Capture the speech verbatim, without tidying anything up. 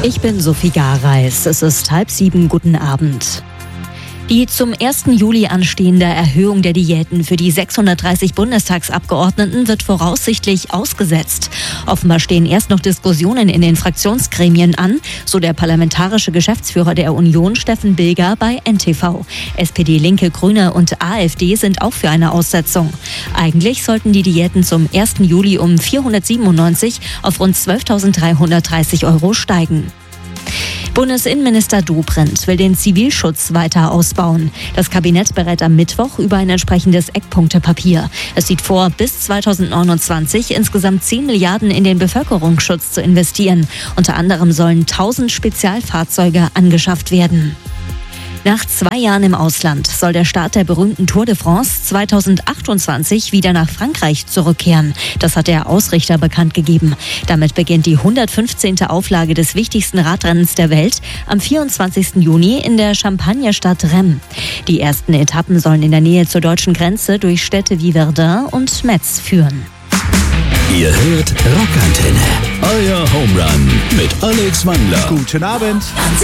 Ich bin Sophie Gareis. Es ist halb sieben. Guten Abend. Die zum ersten Juli anstehende Erhöhung der Diäten für die sechshundertdreißig Bundestagsabgeordneten wird voraussichtlich ausgesetzt. Offenbar stehen erst noch Diskussionen in den Fraktionsgremien an, so der parlamentarische Geschäftsführer der Union, Steffen Bilger, bei N T V. S P D, Linke, Grüne und AfD sind auch für eine Aussetzung. Eigentlich sollten die Diäten zum ersten Juli um vierhundertsiebenundneunzig auf rund zwölftausenddreihundertdreißig Euro steigen. Bundesinnenminister Dobrindt will den Zivilschutz weiter ausbauen. Das Kabinett berät am Mittwoch über ein entsprechendes Eckpunktepapier. Es sieht vor, bis zweitausendneunundzwanzig insgesamt zehn Milliarden in den Bevölkerungsschutz zu investieren. Unter anderem sollen tausend Spezialfahrzeuge angeschafft werden. Nach zwei Jahren im Ausland soll der Start der berühmten Tour de France zweitausendachtundzwanzig wieder nach Frankreich zurückkehren. Das hat der Ausrichter bekannt gegeben. Damit beginnt die hundertfünfzehnte Auflage des wichtigsten Radrennens der Welt am vierundzwanzigsten Juni in der Champagnerstadt Reims. Die ersten Etappen sollen in der Nähe zur deutschen Grenze durch Städte wie Verdun und Metz führen. Ihr hört Rockantenne, euer Home Run mit Alex Wandler. Guten Abend.